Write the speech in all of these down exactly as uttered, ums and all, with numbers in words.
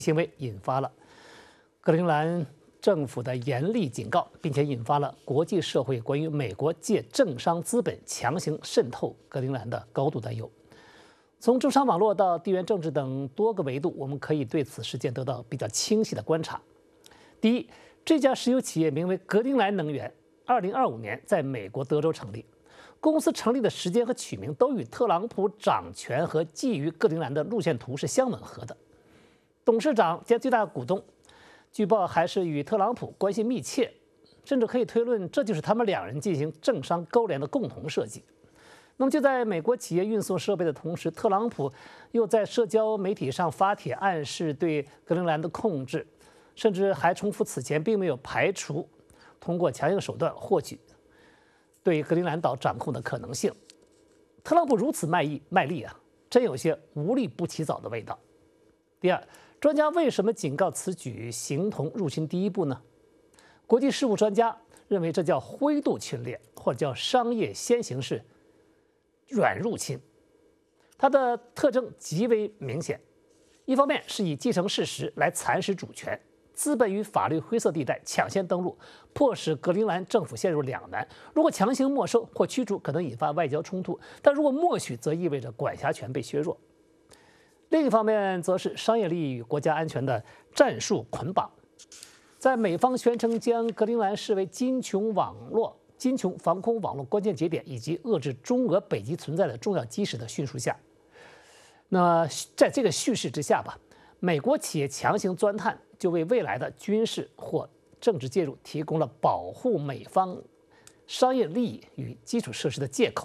行为引发了格陵兰政府的严厉警告，并且引发了国际社会关于美国借政商资本强行渗透格陵兰的高度担忧。从政商网络到地缘政治等多个维度，我们可以对此事件得到比较清晰的观察。第一，这家石油企业名为格陵兰能源，二零二五年在美国德州成立。公司成立的时间和取名都与特朗普掌权和觊觎格陵兰的路线图是相吻合的。董事长兼最大股东，据报还是与特朗普关系密切，甚至可以推论这就是他们两人进行政商勾连的共同设计。那么就在美国企业运送设备的同时，特朗普又在社交媒体上发帖暗示对格陵兰的控制，甚至还重复此前并没有排除通过强硬手段获取对格陵兰岛掌控的可能性。特朗普如此卖力卖力啊，真有些无利不起早的味道。第二，专家为什么警告此举形同入侵第一步呢？国际事务专家认为这叫灰度侵略，或者叫商业先行式软入侵。它的特征极为明显，一方面是以继承事实来蚕食主权，资本与法律灰色地带抢先登陆，迫使格陵兰政府陷入两难。如果强行没收或驱逐，可能引发外交冲突；但如果默许，则意味着管辖权被削弱。另一方面，则是商业利益与国家安全的战术捆绑。在美方宣称将格陵兰视为金琼网络、金琼防空网络关键节点以及遏制中俄北极存在的重要基石的叙述下，那在这个叙事之下吧，美国企业强行钻探，就为未来的军事或政治介入提供了保护美方商业利益与基础设施的借口。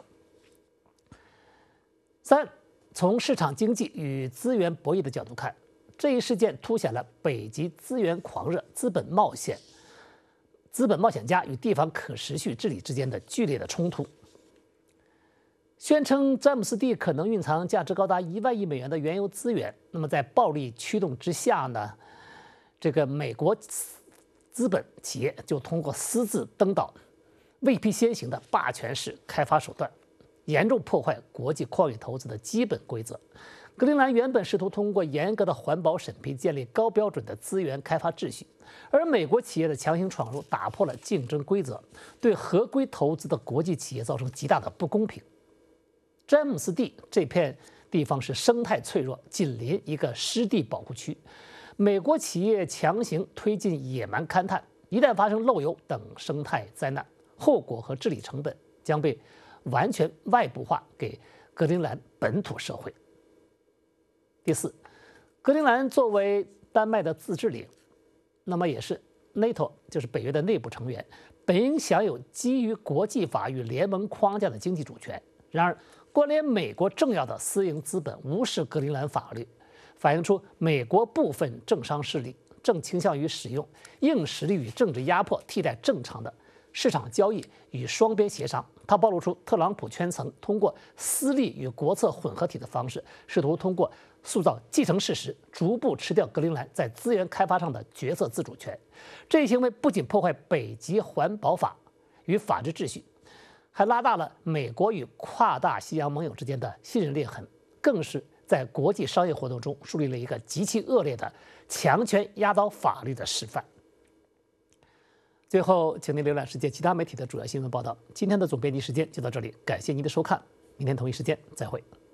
三，从市场经济与资源博弈的角度看，这一事件凸显了北极资源狂热、资本冒险、资本冒险家与地方可持续治理之间的剧烈的冲突。宣称詹姆斯地可能蕴藏价值高达一万亿美元的原油资源，那么在暴力驱动之下呢，这个美国资本企业就通过私自登岛、未辟先行的霸权式开发手段，严重破坏国际矿业投资的基本规则。格陵兰原本试图通过严格的环保审批建立高标准的资源开发秩序，而美国企业的强行闯入打破了竞争规则，对合规投资的国际企业造成极大的不公平。詹姆斯地这片地方是生态脆弱，紧邻一个湿地保护区，美国企业强行推进野蛮勘探，一旦发生漏油等生态灾难，后果和治理成本将被完全外部化给格陵兰本土社会。第四，格陵兰作为丹麦的自治领，那么也是 NATO 就是北约的内部成员，本应享有基于国际法与联盟框架的经济主权。然而，关联美国重要的私营资本无视格陵兰法律，反映出美国部分政商势力正倾向于使用硬实力与政治压迫替代正常的市场交易与双边协商。它暴露出特朗普圈层通过私利与国策混合体的方式，试图通过塑造既成事实，逐步吃掉格陵兰在资源开发上的角色自主权。这一行为不仅破坏北极环保法与法治秩序，还拉大了美国与跨大西洋盟友之间的信任裂痕，更是在国际商业活动中树立了一个极其恶劣的强权压倒法律的示范。最后，请您浏览世界其他媒体的主要新闻报道。今天的总编辑时间就到这里，感谢您的收看，明天同一时间再会。